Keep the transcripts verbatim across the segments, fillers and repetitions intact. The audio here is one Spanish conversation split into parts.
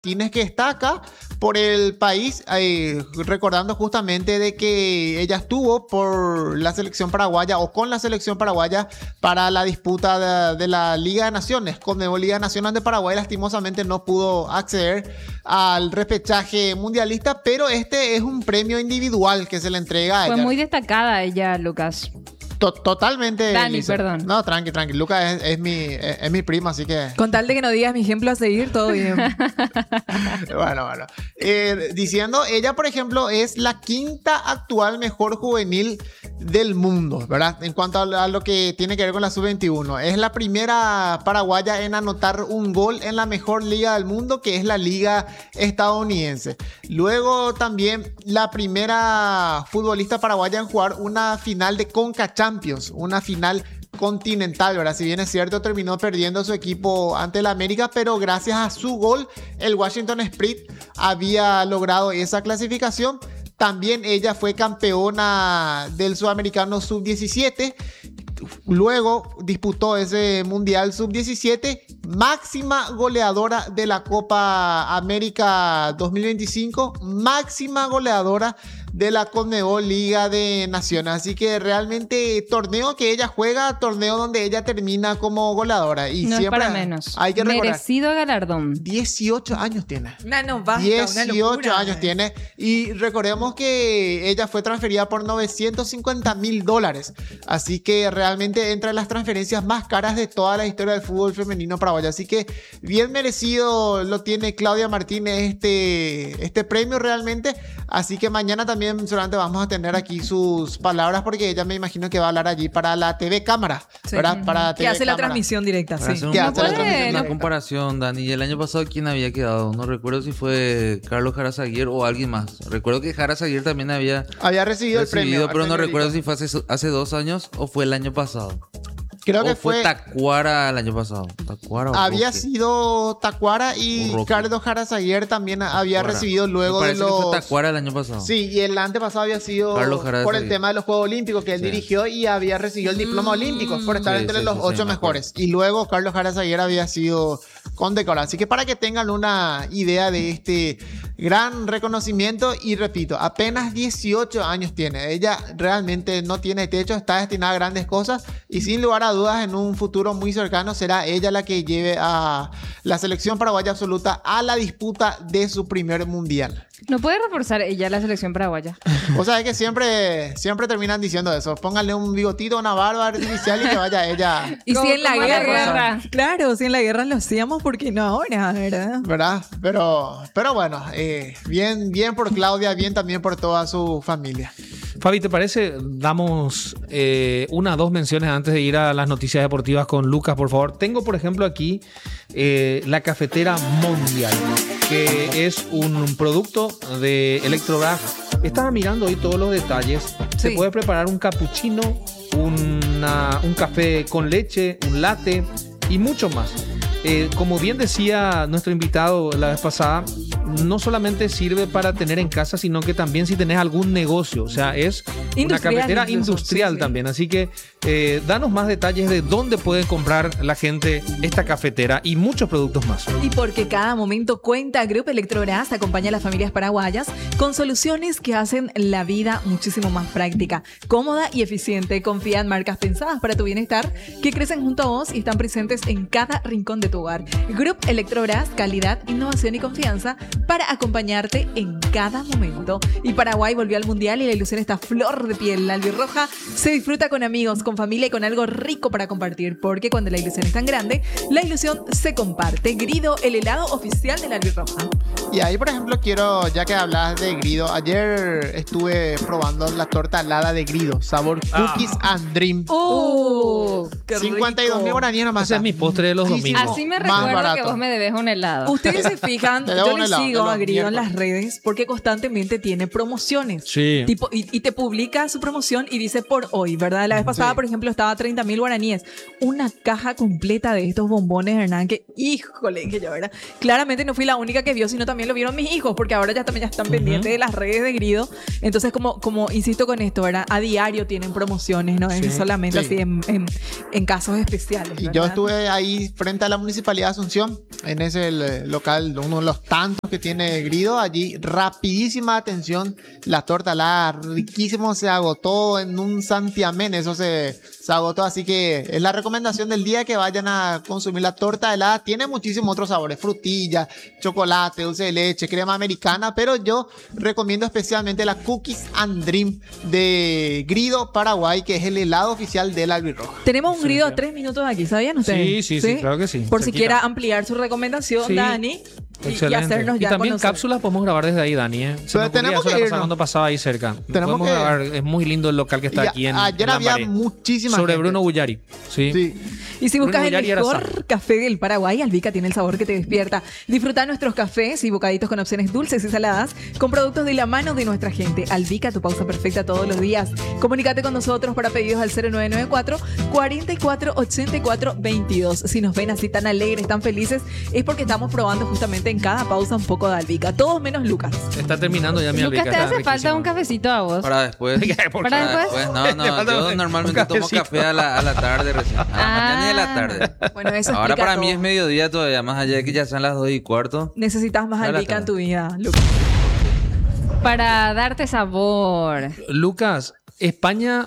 Martínez, que está acá por el país, eh, recordando justamente de que ella estuvo por la selección paraguaya o con la selección paraguaya para la disputa de, de la Liga de Naciones. Conmebol Liga de Naciones de Paraguay lastimosamente no pudo acceder al repechaje mundialista, pero este es un premio individual que se le entrega a Fue ella. muy destacada ella, Lucas. To- Totalmente. Dani, Lisa. perdón. No, tranqui, tranqui. Lucas es, es, mi, es, es mi prima, así que... Con tal de que no digas mi ejemplo a seguir, todo bien. Bueno, bueno. Eh, diciendo, ella, por ejemplo, es la quinta actual mejor juvenil del mundo, ¿verdad? En cuanto a, a lo que tiene que ver con la sub veintiuno. Es la primera paraguaya en anotar un gol en la mejor liga del mundo, que es la liga estadounidense. Luego también la primera futbolista paraguaya en jugar una final de Conca Champions, una final continental, ¿verdad? Si bien es cierto, terminó perdiendo su equipo ante el América, pero gracias a su gol, el Washington Spirit había logrado esa clasificación. También ella fue campeona del Sudamericano sub diecisiete. Luego disputó ese Mundial sub diecisiete, máxima goleadora de la Copa América dos mil veinticinco, máxima goleadora de la Conmebol Liga de Naciones. Así que realmente torneo que ella juega, torneo donde ella termina como goleadora. Y no siempre es para menos. hay que recordar, merecido galardón. dieciocho años tiene. No, no, basta, una dieciocho locura. años tiene. Y recordemos que ella fue transferida por novecientos cincuenta mil dólares. Así que realmente entra en las transferencias más caras de toda la historia del fútbol femenino paraguayo. Así que bien merecido lo tiene Claudia Martínez este, este premio realmente. Así que mañana también seguramente vamos a tener aquí sus palabras, porque ella me imagino que va a hablar allí para la T V Cámara, Sí. ¿verdad? Para Que T V hace la Cámara. transmisión directa, Para sí. hacer un- Que No hace la puede, transmisión Una no- directa. comparación, Dani. ¿Y el año pasado quién había quedado? No recuerdo si fue Carlos Jarazaguer o alguien más. Recuerdo que Jarazaguer también había Había recibido, recibido, el premio. pero el no premio recuerdo Lito. si fue hace, hace dos años o fue el año pasado. Creo o que fue fue... Tacuara el año pasado. Tacuara o Había Roque. sido Tacuara y O Roque. Carlos Jarazaguer también había Tacuara. recibido luego Me de parece que los... fue Tacuara el año pasado. Sí, y el antepasado había sido Carlos Jarazaguer. por el tema de los Juegos Olímpicos que él Sí. dirigió y había recibido el diploma olímpico por estar Sí, entre sí, los sí, sí, ocho me acuerdo. mejores. Y luego Carlos Jarazaguer había sido condecorado. Así que para que tengan una idea de este gran reconocimiento, y repito, apenas dieciocho años tiene. Ella realmente no tiene techo, está destinada a grandes cosas y sin lugar a dudas en un futuro muy cercano será ella la que lleve a la selección paraguaya absoluta a la disputa de su primer mundial. No puede reforzar ella la selección paraguaya. O sea, es que siempre, siempre terminan diciendo eso. Pónganle un bigotito, una barba artificial y que vaya ella, Y Como- si en la como la guerra, guerra. claro, si en la guerra lo hacíamos, ¿por qué no ahora, verdad? ¿verdad? Pero, pero bueno, eh, bien, bien por Claudia, bien también por toda su familia. Fabi, ¿te parece? Damos eh, una o dos menciones antes de ir a las noticias deportivas con Lucas, por favor. Tengo, por ejemplo, aquí eh, la cafetera Mondial, que es un producto de Electrobras. Estaba mirando hoy todos los detalles. Se Sí. puede preparar un cappuccino, una- un café con leche, un latte y mucho más. Eh, como bien decía nuestro invitado la vez pasada, no solamente sirve para tener en casa, sino que también si tenés algún negocio. O sea, es una Industrial cafetera incluso, industrial sí, sí. también. Así que eh, danos más detalles de dónde puede comprar la gente esta cafetera y muchos productos más. Y porque cada momento cuenta, Grupo Electrobras acompaña a las familias paraguayas con soluciones que hacen la vida muchísimo más práctica, cómoda y eficiente. Confía en marcas pensadas para tu bienestar que crecen junto a vos y están presentes en cada rincón de tu hogar. Grupo Electrobras, calidad, innovación y confianza para acompañarte en cada momento. Y Paraguay volvió al Mundial y la ilusión está a flor de piel. La albirroja se disfruta con amigos, con familia y con algo rico para compartir, porque cuando la ilusión es tan grande, la ilusión se comparte. Grido, el helado oficial de la albirroja. Y ahí, por ejemplo, quiero, ya que hablas de Grido, ayer estuve probando la torta helada de Grido, sabor Cookies and Dream. ¡Oh! ¡Qué cincuenta y dos mil rico! guaraníes nomás. Ese es mi postre de los Muchísimo domingos. Así me más recuerdo barato. que vos me debes un helado. Ustedes se fijan, Te debo yo un les helado, te sigo mucho los a Grido en miércoles. las redes porque constantemente tiene promociones. Sí. Tipo, y, y te publica su promoción y dice por hoy, ¿verdad? La vez pasada, Sí. por ejemplo, estaba treinta mil guaraníes. Una caja completa de estos bombones, Hernán, que, híjole, que yo, ¿verdad? Claramente no fui la única que vio, sino también lo vieron mis hijos, porque ahora ya también ya están pendientes de las redes de Grido. Entonces, como, como insisto con esto, ¿verdad? A diario tienen promociones, no es Sí. solamente Sí. así en, en, en casos especiales. Y yo ¿verdad? estuve ahí frente a la Municipalidad de Asunción, en ese eh, local, uno de los tantos que tiene Grido. Allí, rapidísima atención. La torta la riquísimo, se agotó en un santiamén. Eso se, se agotó. Así que es la recomendación del día que vayan a consumir la torta helada. Tiene muchísimos otros sabores: frutilla, chocolate, dulce de leche, crema americana. Pero yo recomiendo especialmente la Cookies and Dream de Grido, Paraguay, que es el helado oficial del albirroja. Tenemos un Grido a tres minutos de aquí, ¿sabían ustedes? Sí, sí, sí, claro que sí. Por si Cerquita. quiera ampliar su recomendación, Sí. Dani, y, y Excelente. hacernos Y ya también conocer. cápsulas podemos grabar desde ahí, Dani. ¿eh? Se Pero me ocurría, tenemos eso la que pasaba irnos. cuando pasaba ahí cerca. Tenemos Podemos que- grabar, es muy lindo el local que está Y aquí en ayer en había Lambaré. muchísima Sobre gente. Bruno Bullari. Sí. Sí. Y si buscas Bruno el Bullari era mejor sano. café del Paraguay, Albica tiene el sabor que te despierta. Disfruta nuestros cafés y bocaditos con opciones dulces y saladas con productos de la mano de nuestra gente. Albica, tu pausa perfecta todos los días. Comunícate con nosotros para pedidos al cero nueve nueve cuatro, cuatro cuatro, ocho cuatro, veintidós. Si nos ven así tan alegres, tan felices, es porque estamos probando justamente en cada pausa un poco de Albica. Todos menos Lucas. Está terminando ya mi Lucas, albica. te está hace falta riquísima. un cafecito a vos. Para después. ¿Por Para qué? después. No, Te no, falta yo un- normalmente un tomo cafecito. café a la, a la tarde recién. A la Ah. mañana y a la tarde. Bueno, eso Ahora explica para mí todo. es mediodía todavía, más allá de que ya sean las dos y cuarto. Necesitas más A la Albica en tarde. tu vida, Lucas. Para darte sabor. Lucas, España,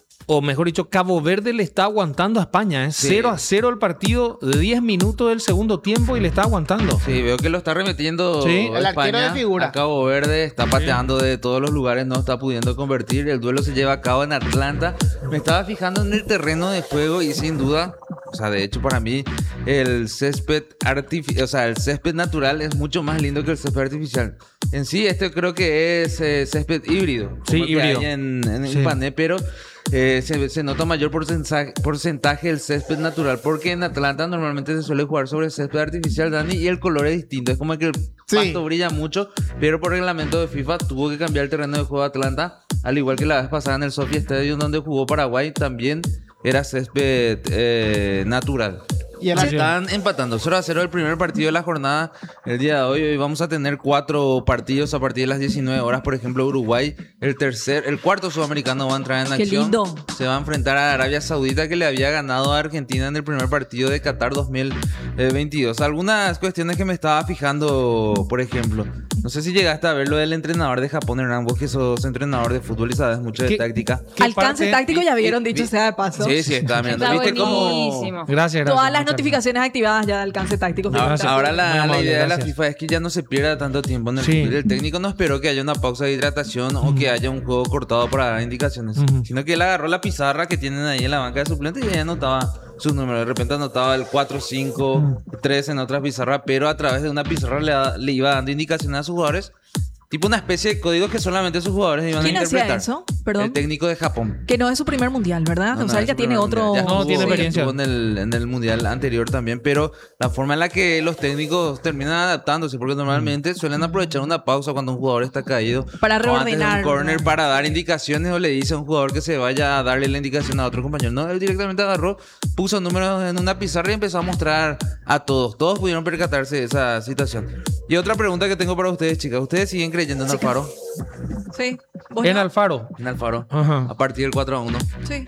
o mejor dicho, Cabo Verde le está aguantando a España. ¿eh? Sí. cero a cero el partido, diez minutos del segundo tiempo y le está aguantando. Sí, veo que lo está remetiendo Sí. El arquero España de figura. a Cabo Verde, está pateando de todos los lugares, no está pudiendo convertir. El duelo se lleva a cabo en Atlanta. Me estaba fijando en el terreno de juego y sin duda, o sea, de hecho para mí el césped artificial, o sea, el césped natural es mucho más lindo que el césped artificial. En sí, este creo que es eh, césped híbrido, como Sí, el que híbrido. hay en, en Sí. Ipané, pero eh, se, se nota mayor porcentaje, porcentaje del césped natural, porque en Atlanta normalmente se suele jugar sobre césped artificial, Dani, y el color es distinto. Es como que el Sí. pasto brilla mucho, pero por reglamento de FIFA tuvo que cambiar el terreno de juego de Atlanta, al igual que la vez pasada en el Sofia Stadium donde jugó Paraguay, también era césped eh, natural. Y el Se arquero- están empatando cero a cero el primer partido de la jornada el día de hoy. Hoy vamos a tener cuatro partidos a partir de las diecinueve horas. Por ejemplo, Uruguay, el tercer, el cuarto sudamericano va a entrar en Qué acción. lindo. Se va a enfrentar a Arabia Saudita, que le había ganado a Argentina en el primer partido de Qatar dos mil veintidós. Algunas cuestiones que me estaba fijando, por ejemplo, no sé si llegaste a ver lo del entrenador de Japón, Hernán, vos que sos entrenador de fútbol y sabes mucho de ¿Qué? táctica. ¿Qué Alcance parte- táctico ya vieron, vi- dicho sea de paso. Sí, sí, estaba mirando. Está ¿Viste cómo...? buenísimo. Gracias, gracias. Todas las muchas notificaciones activadas ya de alcance táctico. Ahora, Gracias. ahora la, Muy la amable, idea de la gracias. FIFA es que ya no se pierda tanto tiempo en el Sí. fútbol. El técnico no esperó que haya una pausa de hidratación o que haya un juego cortado para dar indicaciones, Ujú. sino que él agarró la pizarra que tienen ahí en la banca de suplentes y ya anotaba sus números. De repente anotaba el cuatro, cinco, tres en otras pizarras, pero a través de una pizarra le, da- le iba dando indicaciones a sus jugadores. Tipo una especie de código que solamente sus jugadores iban a ¿Quién hacía interpretar. eso? Perdón. El técnico de Japón. Que no es su primer mundial, ¿verdad? No, o no, sea, él es ya su tiene primer otro. mundial. Ya No, jugó- tiene ya experiencia. jugó en el, en el mundial anterior también, pero la forma en la que los técnicos terminan adaptándose, porque normalmente suelen aprovechar una pausa cuando un jugador está caído. Para o antes de reordenar, un corner ¿no? para dar indicaciones o le dice a un jugador que se vaya a darle la indicación a otro compañero. No, él directamente agarró, puso números en una pizarra y empezó a mostrar a todos. Todos pudieron percatarse de esa situación. Y otra pregunta que tengo para ustedes, chicas. ¿Ustedes siguen creyendo en Chicas. Alfaro? Sí. ¿Vos En no? Alfaro. En Alfaro. Ajá. A partir del cuatro a uno. Sí.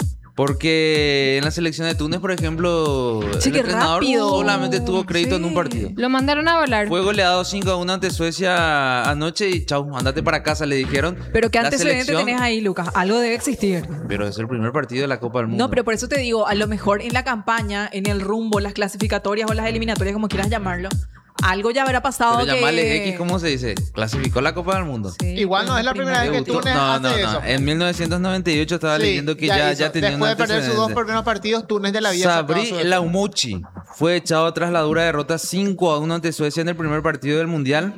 Porque en la selección de Túnez, por ejemplo, Sí, el qué entrenador rápido. solamente tuvo crédito en un Sí. partido. Lo mandaron a volar. Fue goleado cinco a uno ante Suecia anoche y chau, andate para casa, le dijeron. Pero ¿qué La antecedente selección- tenés ahí, Lucas? Algo debe existir. Pero es el primer partido de la Copa del Mundo. No, pero por eso te digo, a lo mejor en la campaña, en el rumbo, las clasificatorias o las eliminatorias, como quieras llamarlo, algo ya habrá pasado Pero que... llamarle X, ¿cómo se dice? Clasificó la Copa del Mundo. Sí, Igual no pues, es la primera vez que Debutó- Túnez no, hace no, no. eso. En mil novecientos noventa y ocho estaba Sí, leyendo que ya, ya, hizo. tenía un Después de perder sus dos antecedente. primeros partidos, Túnez de la vida. Sabri Laumucci fue echado tras la dura derrota cinco a uno ante Suecia en el primer partido del Mundial.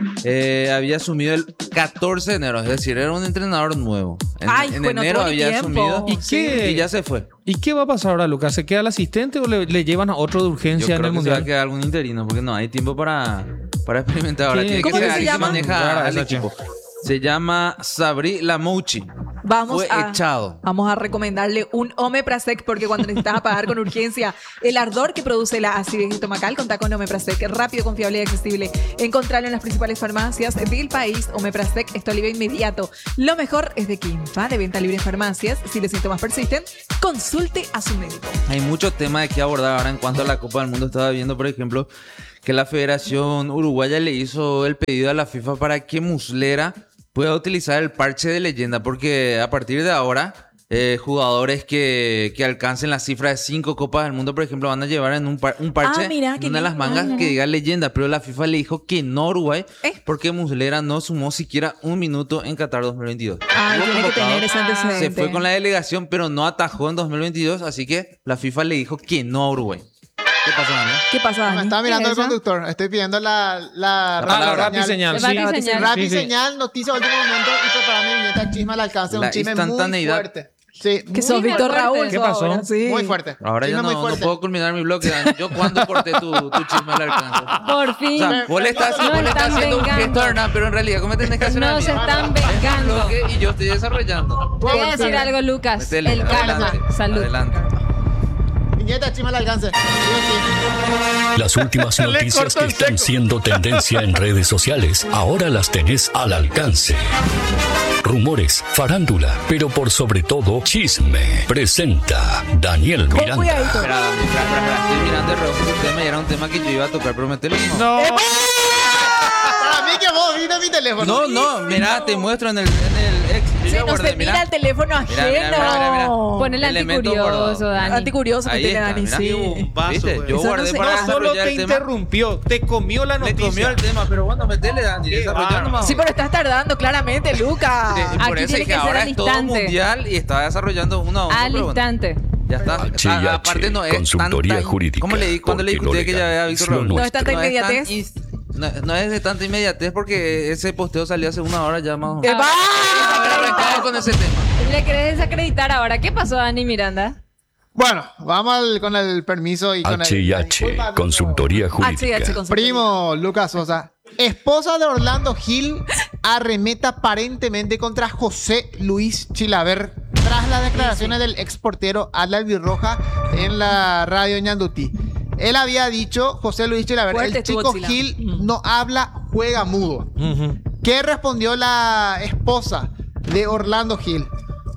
Eh, había asumido el catorce de enero, es decir, era un entrenador nuevo. En, Ay, en bueno, enero todo el había tiempo. asumido ¿Y qué? y ya se fue. ¿Y qué va a pasar ahora, Lucas? ¿Se queda el asistente o le, le llevan a otro de Yo urgencia en creo el que se va a mundial? quedar algún interino porque no hay tiempo para, para experimentar ahora. ¿Qué? Tiene que ¿Cómo ser que se alguien que llama? maneja Rara al esa, equipo. Se llama Sabri Lamouchi. Vamos Fue a, echado. vamos a recomendarle un Omeprazec porque cuando necesitas apagar con urgencia el ardor que produce la acidez estomacal, contá con Omeprazec, rápido, confiable y accesible. Encontrarlo en las principales farmacias del país. Omeprazec es tu alivio inmediato. Lo mejor es de Quimpa, de venta libre en farmacias. Si los síntomas persisten, consulte a su médico. Hay mucho tema de qué abordar ahora en cuanto a la Copa del Mundo. Estaba viendo, por ejemplo, que la Federación Uruguaya le hizo el pedido a la FIFA para que Muslera pueda utilizar el parche de leyenda, porque a partir de ahora, eh, jugadores que, que alcancen la cifra de cinco Copas del Mundo, por ejemplo, van a llevar en un, par- un parche Ah, mira, en qué una de las lindo. mangas Ah, que diga leyenda, pero la FIFA le dijo que no a Uruguay, Eh. porque Muslera no sumó siquiera un minuto en Qatar dos mil veintidós. Ay, Estuvo tiene que convocado, tener ese antecedente. se fue con la delegación, pero no atajó en dos mil veintidós, así que la FIFA le dijo que no a Uruguay. ¿Qué pasó, Dani? ¿Qué pasa, Me Dani? estaba mirando ¿Qué el es eso? conductor. Estoy pidiendo la, la, Ah, la Rappi señal. El Sí. Rappi señal. Rappi Sí, sí. señal, noticia de último momento y preparando mi viñeta chisme al alcance. La Un chisme muy instantaneidad. fuerte. Sí, Que muy, sos Muy Víctor fuerte. Raúl. ¿Qué sos pasó? ahora, sí. muy fuerte. Ahora ya Chisme no, muy no fuerte. puedo culminar mi bloque, Dani. Yo cuando corté tu, tu chisme al alcance. Por fin. O sea, vos le estás, No vos le estás están haciendo un vengando. gesto a Hernán, pero en realidad, ¿cómo tenés que hacer a No mí? se están Es un vengando. bloque y yo estoy desarrollando. Te voy a decir algo, Lucas. Metele, El karma. adelante, Salud. Adelante. Viñeta, chisme al alcance. Sí o sí. Las últimas Le noticias corto que el están seco. siendo tendencia en redes sociales, ahora las tenés al alcance. Rumores, farándula, pero por sobre todo chisme. Presenta Daniel Con Miranda. cuidadito. Espera, Dani, espera, espera, espera. Estoy mirando el reloj porque usted me era un tema que yo iba a tocar, pero metele no. No. Para mí que vos viste mi teléfono. No, no, mira, te muestro en el, en el ex. Yo Se ya nos guardé, te mira el teléfono ajeno. Mira, mira, mira, mira. Pon el Elemento anticurioso, guardado. Dani. Anticurioso que Ahí tiene está, Dani, mira. sí. Un vaso, ¿Viste? güey. Yo Eso guardé no se- para No solo desarrollar te el tema. interrumpió, te comió la Me noticia. comió el tema, pero bueno, metele, Dani. Qué Desarrollando bárbaro. más. Sí, pero estás tardando claramente, Lucas. Sí, y por Aquí eso tiene es que que ser ahora al es todo instante. mundial y está desarrollando uno a uno. Al pero bueno. instante. Ya está. H y H, A- aparte no es consultoría tanta- jurídica, ¿Cómo le di cuando le porque lo discutí que ya legal había Víctor es lo Raúl? No es tanta nuestro. tan inmediatez. is- no, no es de tanta inmediatez porque ese posteo salió hace una hora ya más o menos. ¡Que va! Arrancamos con ese tema. Le querés desacreditar ahora. ¿Qué pasó, Dani Miranda? Bueno, vamos al- con el permiso y con H y el... H, Disculpa, consultoría H y H, jurídica. consultoría. Primo Lucas Sosa. Esposa de Orlando Gil arremeta aparentemente contra José Luis Chilaver tras las declaraciones del ex portero Al Albirroja en la radio Ñandutí. Él había dicho, José Luis Chilaver, Fuerte el chico estuvo Chila. Gil Mm. no habla, juega mudo. Ujú. ¿Qué respondió la esposa de Orlando Gil?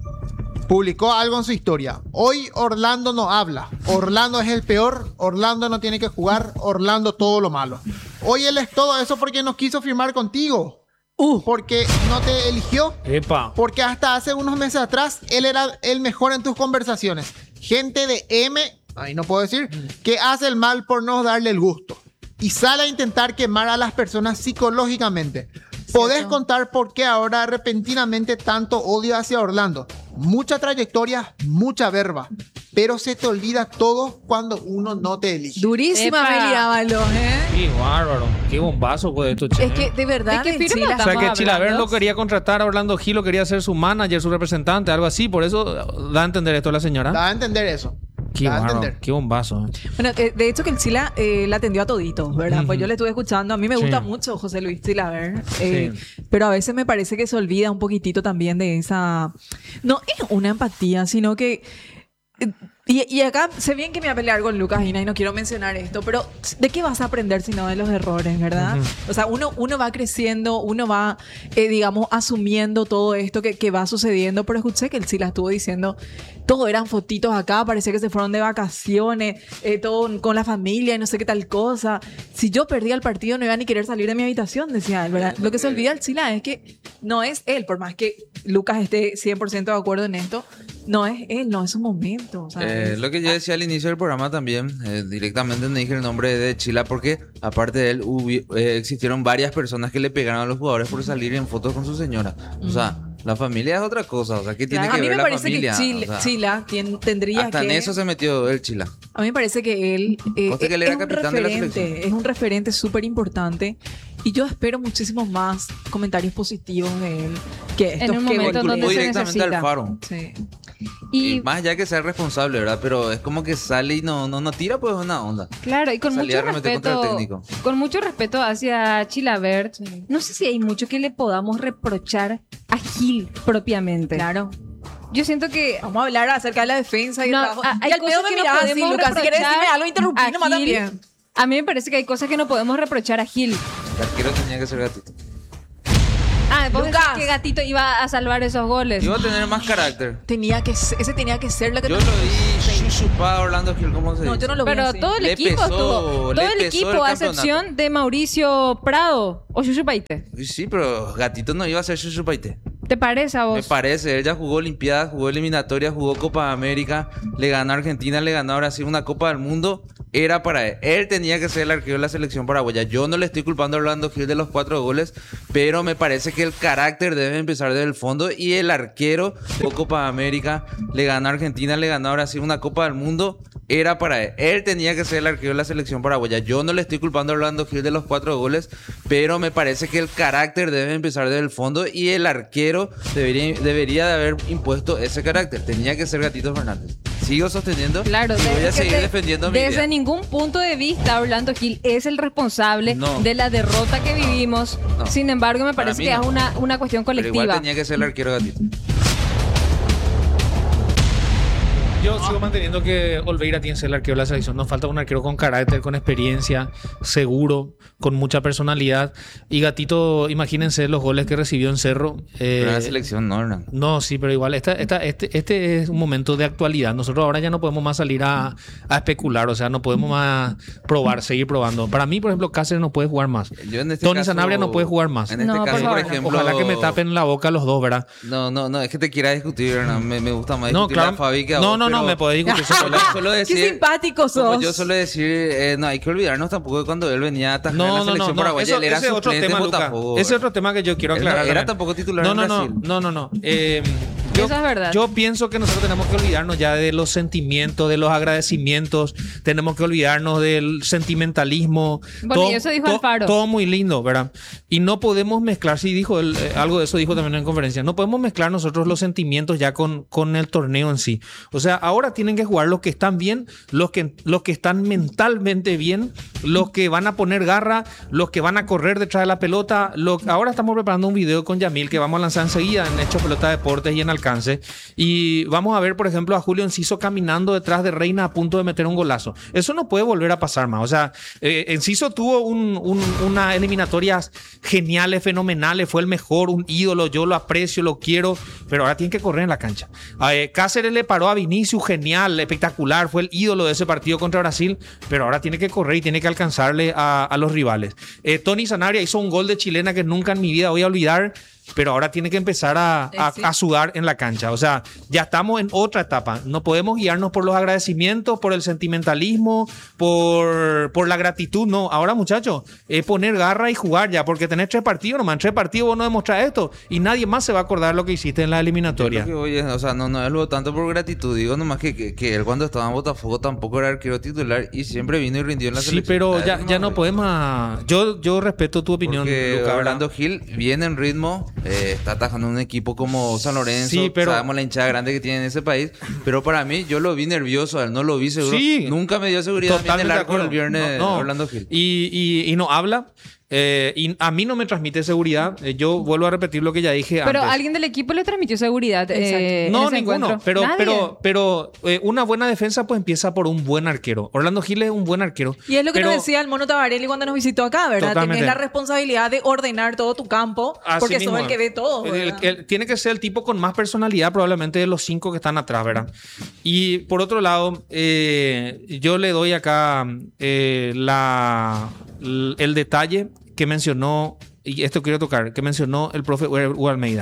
Publicó algo en su historia. Hoy Orlando no habla. Orlando es el peor. Orlando no tiene que jugar. Orlando todo lo malo. Hoy él es todo eso porque no quiso firmar contigo. Uh, Porque no te eligió. Epa. Porque hasta hace unos meses atrás él era el mejor en tus conversaciones. Gente de M, ahí no puedo decir, que hace el mal por no darle el gusto. Y sale a intentar quemar a las personas psicológicamente. Podés contar por qué ahora repentinamente tanto odio hacia Orlando. Mucha trayectoria, mucha verba. Pero se te olvida todo cuando uno no te elige. durísima Epa. Meli Ábalos, ¿eh? Qué bárbaro. Qué bombazo fue esto, che. Es que de verdad, ¿De qué en firma Chile- O sea, que estamos Chilaver hablando? lo quería contratar a Orlando Gil, lo quería ser su manager, su representante, algo así. Por eso da a entender esto la señora. Da a entender eso. Qué Da a bárbaro. entender. Qué bombazo. eh. Bueno, eh, de hecho que el Chila eh, la atendió a toditos, ¿verdad? Pues Ujú. yo le estuve escuchando. A mí me Sí. gusta mucho José Luis Chilaver. Eh, Sí. Pero a veces me parece que se olvida un poquitito también de esa... No es una empatía, sino que... eh, Y, y acá sé bien que me voy a pelear con Lucas Gina y no quiero mencionar esto, pero ¿de qué vas a aprender si no de los errores, verdad? Ujú. O sea, uno, uno va creciendo, uno va, eh, digamos, asumiendo todo esto que, que va sucediendo, pero escuché que él sí la estuvo diciendo, todo eran fotitos acá, parecía que se fueron de vacaciones, eh, todo con la familia y no sé qué tal cosa. Si yo perdía el partido no iba a ni querer salir de mi habitación, decía él, ¿verdad? Lo que se olvida el Chila es que no es él, por más que Lucas esté cien por ciento de acuerdo en esto, no es él, no es su momento. O sea, Eh, es- lo que yo decía al inicio del programa también, eh, directamente no dije el nombre de Chila porque aparte de él hubi- eh, existieron varias personas que le pegaron a los jugadores por salir en fotos con su señora. O sea, la familia es otra cosa. O sea, ¿qué tiene Claro, que a mí ver me la parece familia? que Chila, O sea, Chila tien- tendría hasta que... en eso se metió el Chila. A mí me parece que él, eh, Conste que él es era un capitán de la referente, selección. es un referente súper importante y yo espero muchísimos más comentarios positivos de él que estos un que momento golpean. donde Culpó se directamente necesita. al Faro. Sí. Y, Y más allá que sea responsable, ¿verdad? Pero es como que sale y no, no, no tira, pues una onda. claro, y con Salía mucho a remeter contra el respeto, técnico. con mucho respeto hacia Chilavert, no sé si hay mucho que le podamos reprochar a Gil propiamente. Claro. Yo siento que Vamos a hablar acerca de la defensa y No, el trabajo. a- hay y al cosas pedo me que no miraba así, podemos Lucas. Si quieres reprochar decirme algo, interrumpí a nomás Gil. también. A mí me parece que hay cosas que no podemos reprochar a Gil. El arquero tenía que ser Gatito. Ah, vos decís Lucas. que Gatito iba a salvar esos goles. Iba a tener más carácter. Tenía que ser- ese tenía que ser lo que Yo te- lo vi chuchupado a Orlando Gil, ¿cómo se No, dice? yo no lo vi Pero así. todo el Le equipo pesó- estuvo. le Todo el pesó equipo, el a campeonato. excepción de Mauricio Prado o Chuchupaite. Sí, pero Gatito no iba a ser chuchupaite. ¿Te parece a Me vos? parece, él ya jugó Olimpiadas, jugó eliminatoria, jugó Copa América, le ganó a Argentina, le ganó a Brasil una Copa del Mundo. Era para él. Él tenía que ser el arquero de la selección paraguaya. Yo no le estoy culpando a Orlando Gil de los cuatro goles, pero me parece que el carácter debe empezar desde el fondo. Y el arquero jugó Copa América, le ganó a Argentina, le ganó a Brasil una Copa del Mundo. Era para él. Él tenía que ser el arquero de la selección paraguaya. Yo no le estoy culpando a Orlando Gil de los cuatro goles, pero me parece que el carácter debe empezar desde el fondo y el arquero debería, debería de haber impuesto ese carácter. Tenía que ser Gatito Fernández. Sigo sosteniendo Claro, y voy desde a que seguir te- defendiendo mi Desde idea. ningún punto de vista, Orlando Gil es el responsable No. de la derrota que vivimos. No. Sin embargo, me Para parece mí que no. es una, una cuestión Pero colectiva. igual tenía que ser el arquero Gatito. Yo sigo manteniendo que Olveira tiene que ser el arquero de la selección. Nos falta un arquero con carácter, con experiencia, seguro, con mucha personalidad. Y Gatito, imagínense los goles que recibió en Cerro. eh, Pero la selección no, Hernán. No, sí, pero igual, esta, esta, este, este es un momento de actualidad. Nosotros ahora ya no podemos más salir a, a especular, o sea, no podemos más probar, seguir probando. Para mí, por ejemplo, Cáceres no puede jugar más. Yo en este Tony caso- Sanabria no puede jugar más. En este No, por caso, por, favor. ejemplo. Ojalá que me tapen la boca los dos, ¿verdad? No, no, no, es que te quiera discutir, Hernán. Me, me gusta más No, discutir claro. a Fabi que a No, vos, no, no, pero me podés discutir. Solo, solo decir, Qué simpático como sos. yo suelo decir, eh, no hay que olvidarnos tampoco de cuando él venía a atajar en No, la no, no, selección no. paraguaya. Eso, Él era ese es otro suplente tema, en Luca. Botafogo. Ese es otro tema que yo quiero Él no aclarar. era también. tampoco titular no, en no, no, Brasil. no, no, no. Eh, yo, Eso es verdad. Yo pienso que nosotros tenemos que olvidarnos ya de los sentimientos, de los agradecimientos. Tenemos que olvidarnos del sentimentalismo. Bueno, y eso dijo todo, Alfaro. todo muy lindo, ¿verdad? Y no podemos mezclar, sí dijo él, eh, algo de eso dijo también en conferencia. No podemos mezclar nosotros los sentimientos ya con, con el torneo en sí. O sea, ahora tienen que jugar los que están bien, los que, los que están mentalmente bien, los que van a poner garra, los que van a correr detrás de la pelota. Lo, ahora estamos preparando un video con Yamil que vamos a lanzar enseguida en Hecho Pelota Deportes y en Alcance. Y vamos a ver, por ejemplo, a Julio Enciso caminando detrás de Reina a punto de meter un golazo. Eso no puede volver a pasar más. O sea, eh, Enciso tuvo un, un, una eliminatorias geniales, fenomenales, fue el mejor, un ídolo, yo lo aprecio, lo quiero, pero ahora tiene que correr en la cancha. Eh, Cáceres le paró a Vinicius, genial, espectacular, fue el ídolo de ese partido contra Brasil, pero ahora tiene que correr y tiene que alcanzarle a, a los rivales. Eh, Tony Sanabria hizo un gol de chilena que nunca en mi vida voy a olvidar, pero ahora tiene que empezar a, a, a sudar en la cancha. O sea, ya estamos en otra etapa. No podemos guiarnos por los agradecimientos, por el sentimentalismo, por, por la gratitud. No, ahora muchachos, es poner garra y jugar ya, porque tenés tres partidos nomás. En tres partidos vos no demostrás esto y nadie más se va a acordar lo que hiciste en la eliminatoria. Yo creo que, oye, o sea, no, no es lo tanto por gratitud. Digo nomás que, que, que él cuando estaba en Botafogo tampoco era arquero titular y siempre vino y rindió en la Sí, selección. pero A ya, eso ya no voy. podemos... ah, Yo, yo respeto tu opinión, Porque Luca, ¿verdad? Orlando Gil viene en ritmo, eh, está atajando un equipo como San Lorenzo, Sí, pero- sabemos la hinchada grande que tiene en ese país, pero para mí yo lo vi nervioso, a él no lo vi seguro, Sí. nunca me dio seguridad a mí en Totalmente el de arco el acuerdo. viernes No, no. Orlando Gil. Y, y, y no habla. eh, y a mí no me transmite seguridad. Eh, yo vuelvo a repetir lo que ya dije Pero antes. alguien del equipo le transmitió seguridad. eh, en No, ese ninguno. encuentro. Pero, Nadie. pero, pero eh, una buena defensa pues empieza por un buen arquero. Orlando Gil es un buen arquero. Y es lo que pero- nos decía el Mono Tabarelli cuando nos visitó acá, ¿verdad? Totalmente. Tenés la responsabilidad de ordenar todo tu campo Así porque mismo sos el es. que ve todo. El- ¿verdad? el- tiene que ser el tipo con más personalidad probablemente de los cinco que están atrás, ¿verdad? Y por otro lado, eh, yo le doy acá eh, la, l- el detalle que mencionó, y esto quiero tocar, que mencionó el profe Hugo Almeida.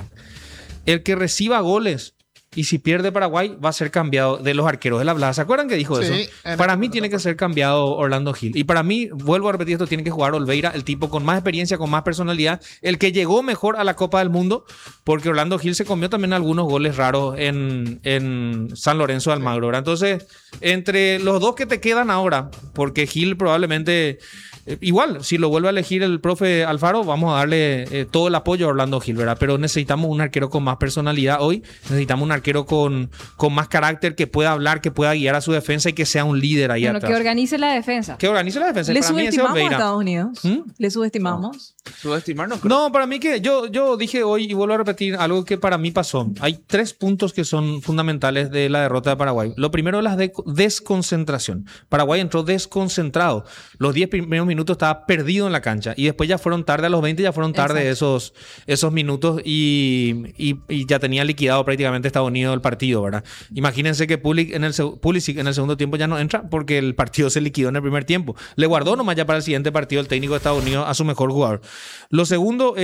El que reciba goles y si pierde Paraguay va a ser cambiado de los arqueros de la Blada. ¿Se acuerdan que dijo Sí, eso? en Para el- mí tiene que ser cambiado Orlando Gil. Y para mí, vuelvo a repetir esto, tiene que jugar Olveira, el tipo con más experiencia, con más personalidad, el que llegó mejor a la Copa del Mundo, porque Orlando Gil se comió también algunos goles raros en, en San Lorenzo de Almagro, ¿verdad? Entonces, entre los dos que te quedan ahora, porque Gil probablemente eh, igual, si lo vuelve a elegir el profe Alfaro, vamos a darle eh, todo el apoyo a Orlando Gil, ¿verdad? Pero necesitamos un arquero con más personalidad hoy, necesitamos un arquero con, con más carácter, que pueda hablar, que pueda guiar a su defensa y que sea un líder ahí Bueno, atrás. que organice la defensa. Que organice la defensa. ¿Le Para mí ese es subestimamos a Oveira. Estados Unidos? ¿Mm? ¿Le subestimamos? Subestimarnos. creo. No, para mí que yo, yo dije hoy y vuelvo a repetir algo que para mí pasó. Hay tres puntos que son fundamentales de la derrota de Paraguay. Lo primero es la de- desconcentración. Paraguay entró desconcentrado. Los diez primeros minutos estaba perdido en la cancha y después ya fueron tarde, a los veinte ya fueron tarde esos, esos minutos y, y- y ya tenía liquidado prácticamente Estados Unidos el partido, ¿verdad? Imagínense que Pulisic en, el, seg- Pulisic en el segundo tiempo ya no entra porque el partido se liquidó en el primer tiempo. Le guardó nomás ya para el siguiente partido el técnico de Estados Unidos a su mejor jugador. Lo segundo